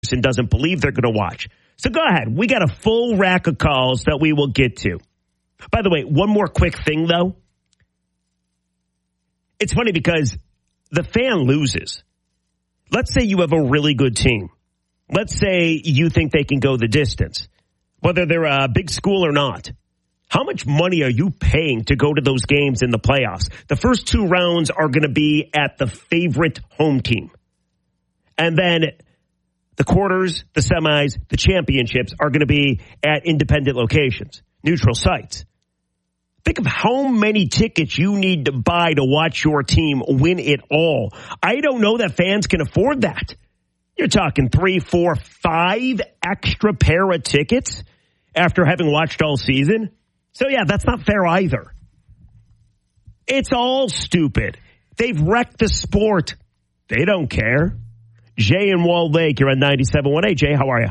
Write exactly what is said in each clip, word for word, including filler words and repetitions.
person doesn't believe they're going to watch. So go ahead. We got a full rack of calls that we will get to. By the way, one more quick thing, though. It's funny because the fan loses. Let's say you have a really good team. Let's say you think they can go the distance, whether they're a big school or not. How much money are you paying to go to those games in the playoffs? The first two rounds are going to be at the favorite home team. And then the quarters, the semis, the championships are going to be at independent locations, neutral sites. Think of how many tickets you need to buy to watch your team win it all. I don't know that fans can afford that. You're talking three, four, five extra pair of tickets after having watched all season. So, yeah, that's not fair either. It's all stupid. They've wrecked the sport. They don't care. Jay in Walled Lake, you're on ninety-seven point one. Hey, Jay, how are you?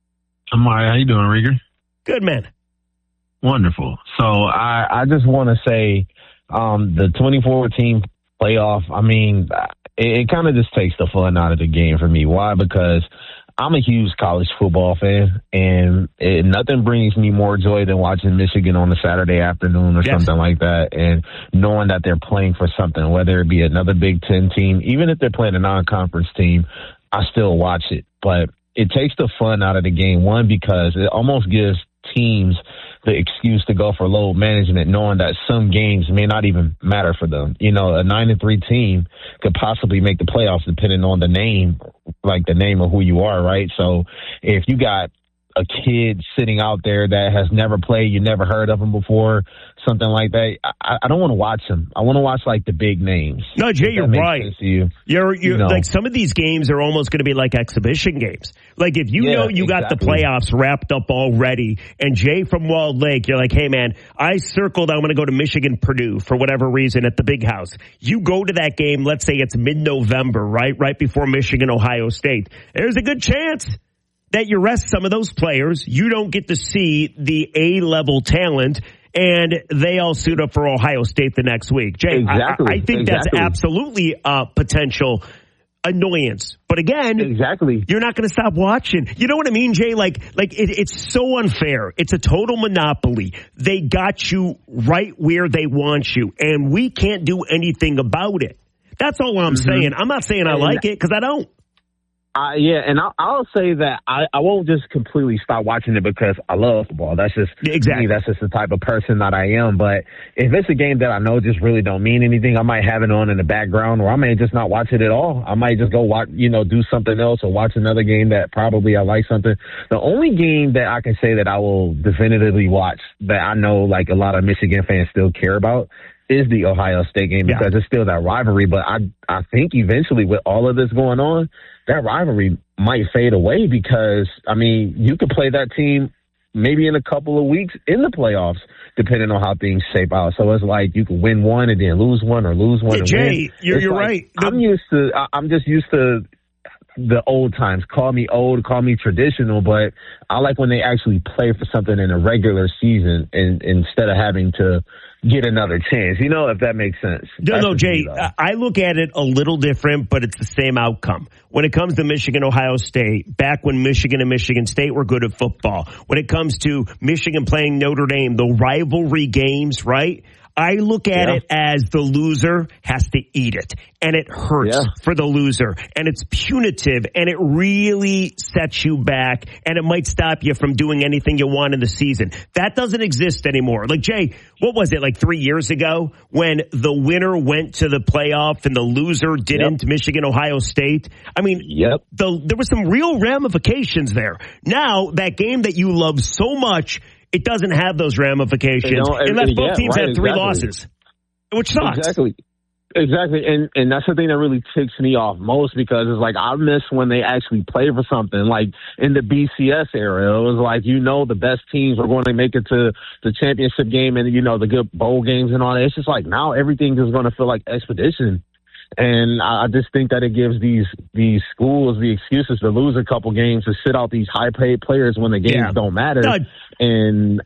I'm all right. How you doing, Rieger? Good, man. Wonderful. So I, I just want to say um, the twenty fourteen playoff, I mean, it, it kind of just takes the fun out of the game for me. Why? Because I'm a huge college football fan, and it, nothing brings me more joy than watching Michigan on a Saturday afternoon or yes. something like that, and knowing that they're playing for something, whether it be another Big Ten team, even if they're playing a non-conference team, I still watch it. But it takes the fun out of the game, one, because it almost gives teams the excuse to go for load management, knowing that some games may not even matter for them. You know, a nine and three team could possibly make the playoffs depending on the name, like the name of who you are, right? So if you got a kid sitting out there that has never played, you never heard of him before, something like that, I, I don't want to watch him. I want to watch like the big names. No, Jay, you're right. You. You're, you're you know. Like some of these games are almost going to be like exhibition games. Like if you yeah, know you exactly. got the playoffs wrapped up already, and Jay from Walled Lake, you're like, hey man, I circled I'm going to go to Michigan Purdue for whatever reason at the big house. You go to that game, let's say it's mid-November, right? Right before Michigan, Ohio State. There's a good chance that you rest some of those players. You don't get to see the A-level talent, and they all suit up for Ohio State the next week. Jay, exactly. I, I think exactly. that's absolutely a potential annoyance. But again, exactly. you're not going to stop watching. You know what I mean, Jay? Like, like it, it's so unfair. It's a total monopoly. They got you right where they want you, and we can't do anything about it. That's all I'm mm-hmm. saying. I'm not saying I like it, because I don't. Uh, yeah, and I'll, I'll say that I, I won't just completely stop watching it because I love football. That's just exactly. me. That's just the type of person that I am. But if it's a game that I know just really don't mean anything, I might have it on in the background, or I may just not watch it at all. I might just go watch, you know, do something else or watch another game that probably I like something. The only game that I can say that I will definitively watch that I know like a lot of Michigan fans still care about is the Ohio State game, because yeah. it's still that rivalry. But I I think eventually with all of this going on, that rivalry might fade away, because, I mean, you could play that team maybe in a couple of weeks in the playoffs, depending on how things shape out. So it's like you can win one and then lose one, or lose one yeah, and Jay, win. You're, you're like, right. I'm used to, I'm just used to the old times. Call me old, call me traditional, but I like when they actually play for something in a regular season, and instead of having to get another chance, you know, if that makes sense. No, That's no, Jay, me, I look at it a little different, but it's the same outcome. When it comes to Michigan, Ohio State, back when Michigan and Michigan State were good at football, when it comes to Michigan playing Notre Dame, the rivalry games, right? I look at yeah. it as the loser has to eat it, and it hurts yeah. for the loser, and it's punitive, and it really sets you back, and it might stop you from doing anything you want in the season. That doesn't exist anymore. Like, Jay, what was it, like three years ago when the winner went to the playoff and the loser didn't, yep. Michigan, Ohio State? I mean, yep. the, there were some real ramifications there. Now, that game that you love so much, it doesn't have those ramifications unless both yeah, teams right, have three exactly. losses, which sucks. Exactly. Exactly. And and that's the thing that really ticks me off most, because it's like I miss when they actually play for something. Like in the B C S era, it was like, you know, the best teams were going to make it to the championship game and, you know, the good bowl games and all that. It's just like now everything is going to feel like expedition. And I just think that it gives these these schools the excuses to lose a couple games, to sit out these high-paid players when the games yeah. don't matter. No. And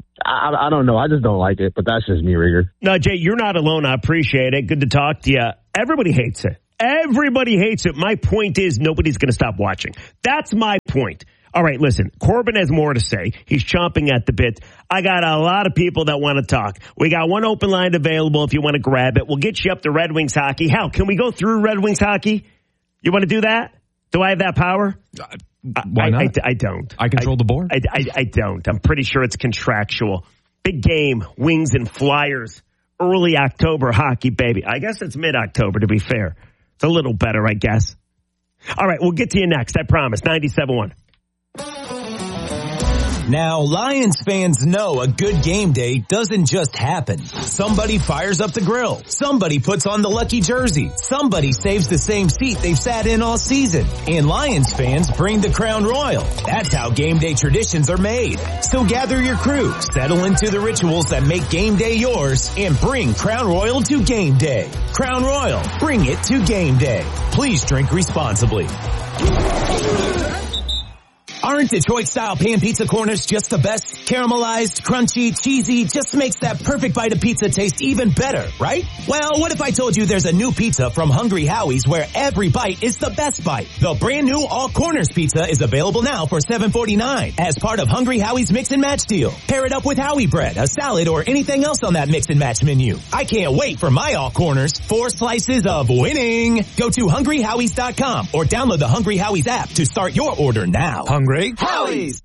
I, I don't know. I just don't like it, but that's just me, Rieger. No, Jay, you're not alone. I appreciate it. Good to talk to you. Everybody hates it. Everybody hates it. My point is nobody's going to stop watching. That's my point. All right, listen, Corbin has more to say. He's chomping at the bit. I got a lot of people that want to talk. We got one open line available if you want to grab it. We'll get you up to Red Wings hockey. Hell, can we go through Red Wings hockey? You want to do that? Do I have that power? Uh, why I, not? I, I don't. I control I, the board? I, I, I don't. I'm pretty sure it's contractual. Big game, Wings and Flyers. Early October hockey, baby. I guess it's mid-October, to be fair. It's a little better, I guess. All right, we'll get to you next. I promise. ninety-seven point one. Now, Lions fans know a good game day doesn't just happen. Somebody fires up the grill. Somebody puts on the lucky jersey. Somebody saves the same seat they've sat in all season. And Lions fans bring the Crown Royal. That's how game day traditions are made. So gather your crew, settle into the rituals that make game day yours, and bring Crown Royal to game day. Crown Royal, bring it to game day. Please drink responsibly. Aren't Detroit-style pan pizza corners just the best? Caramelized, crunchy, cheesy, just makes that perfect bite of pizza taste even better, right? Well, what if I told you there's a new pizza from Hungry Howie's where every bite is the best bite? The brand new All Corners pizza is available now for seven forty-nine as part of Hungry Howie's Mix and Match deal. Pair it up with Howie bread, a salad, or anything else on that Mix and Match menu. I can't wait for my All Corners. Four slices of winning. Go to hungry howies dot com or download the Hungry Howie's app to start your order now. Hungry? Howie's!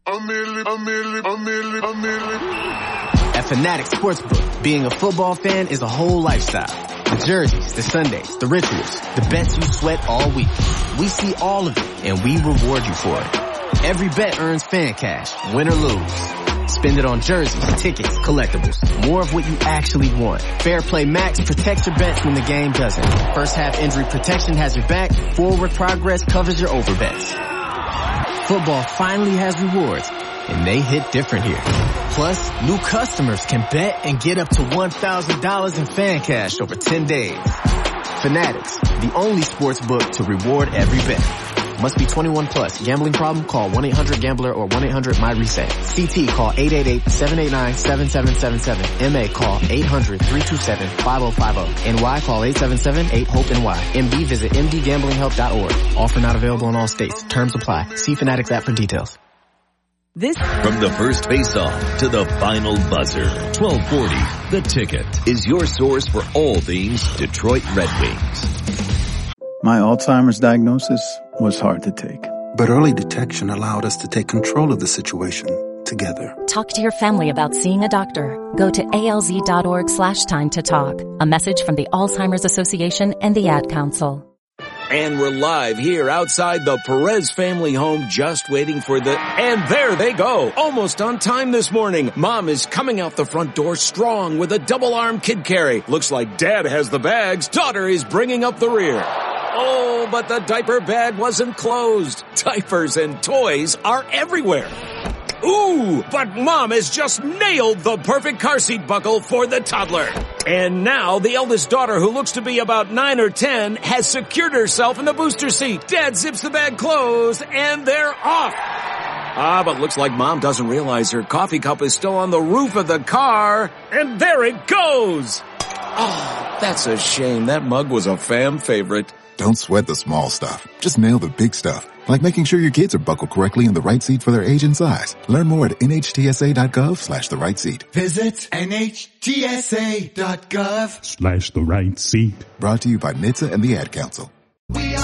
At Fanatics Sportsbook, being a football fan is a whole lifestyle. The jerseys, the Sundays, the rituals, the bets you sweat all week. We see all of it, and we reward you for it. Every bet earns fan cash, win or lose. Spend it on jerseys, tickets, collectibles. More of what you actually want. Fair Play Max protects your bets when the game doesn't. First half injury protection has your back. Forward progress covers your overbets. Football finally has rewards, and they hit different here. Plus, new customers can bet and get up to one thousand dollars in fan cash over ten days. Fanatics, the only sports book to reward every bet. Must be twenty-one plus. Gambling problem? Call one eight hundred gambler or one eight hundred my reset. C T call eight eight eight, seven eight nine, seven seven seven seven. M A call eight hundred, three two seven, five oh five oh. N Y call eight seven seven, eight hope N Y. M D visit m d gambling help dot org. Offer not available in all states. Terms apply. See Fanatics app for details. This From the first face-off to the final buzzer, twelve forty, The Ticket is your source for all things Detroit Red Wings. My Alzheimer's diagnosis was hard to take. But early detection allowed us to take control of the situation together. Talk to your family about seeing a doctor. Go to alz.org slash time to talk. A message from the Alzheimer's Association and the Ad Council. And we're live here outside the Perez family home, just waiting for the, and there they go, almost on time this morning. Mom is coming out the front door strong with a double arm kid carry. Looks like dad has the bags. Daughter is bringing up the rear. Oh, but the diaper bag wasn't closed. Diapers and toys are everywhere. Ooh, but Mom has just nailed the perfect car seat buckle for the toddler. And now the eldest daughter, who looks to be about nine or ten, has secured herself in the booster seat. Dad zips the bag closed, and they're off. Ah, but looks like Mom doesn't realize her coffee cup is still on the roof of the car. And there it goes. Oh, that's a shame. That mug was a fan favorite. Don't sweat the small stuff. Just nail the big stuff. Like making sure your kids are buckled correctly in the right seat for their age and size. Learn more at nhtsa.gov slash the right seat. Visit nhtsa.gov slash the right seat. Brought to you by N H T S A and the Ad Council. We are